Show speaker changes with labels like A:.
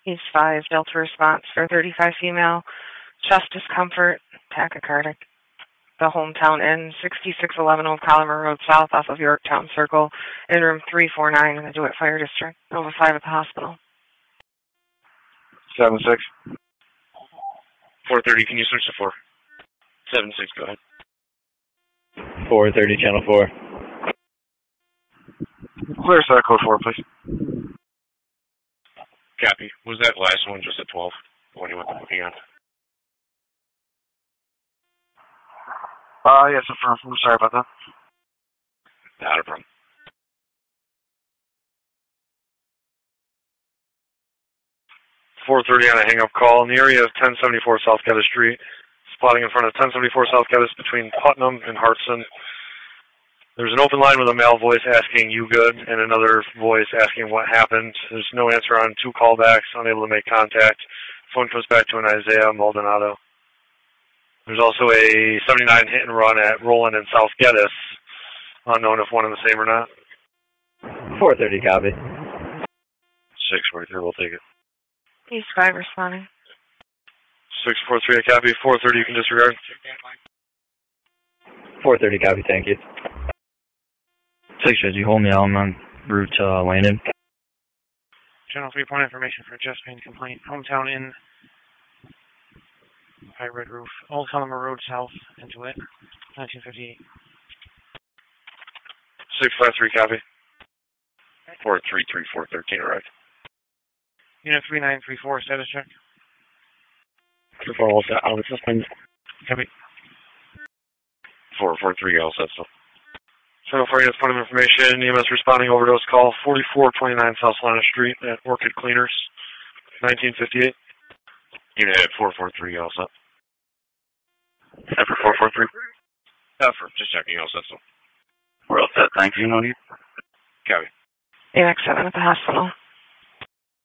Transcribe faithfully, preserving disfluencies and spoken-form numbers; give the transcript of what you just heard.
A: East five, Delta response for thirty-five female, chest discomfort, tachycardic. The Hometown Inn, sixty-six eleven Old Collimer Road South off of Yorktown Circle, in room three forty-nine in the DeWitt Fire District. Nova five at the hospital.
B: seven six.
C: four thirty, can you switch to four? seven six, go ahead.
D: four thirty, channel four.
B: Clear side code four, please.
C: Copy. Was that last one just at twelve? What do you want the booking on?
B: Uh, yes, affirm. I'm sorry about that.
C: Not a problem.
B: four thirty on a hang-up call in the area of ten seventy-four South Geddes Street. Spotting in front of ten seventy-four South Geddes between Putnam and Hartson. There's an open line with a male voice asking, "You good?" and another voice asking what happened. There's no answer on two callbacks, unable to make contact. Phone comes back to an Isaiah Maldonado. There's also a seventy-nine hit and run at Roland and South Geddes. Unknown if one and the same or not.
D: four thirty, copy.
B: six forty-three, we'll take it.
A: East five responding.
B: six four three, a copy. four thirty, you can disregard.
D: four thirty, copy, thank you.
E: six fifty, hold me out. I'm on route to uh, Landon.
F: Channel three point information for chest pain complaint. Hometown Inn. High red roof. Old Collimer Road South into it. nineteen fifty-eight.
B: six five three, copy.
C: four three three four thirteen, arrived.
F: Unit three nine three four, status check.
E: For all that, I was just going
F: Copy.
C: four four three, all set still.
B: Channel four units, point of information. E M S responding overdose call forty-four twenty-nine South Solana Street at Orchid Cleaners, nineteen fifty-eight.
C: Unit at four four three, all set.
B: Effort four four three.
C: Effort, just checking, all set still.
E: We're all set, thank you, no need.
C: Copy.
A: A X seven at the hospital.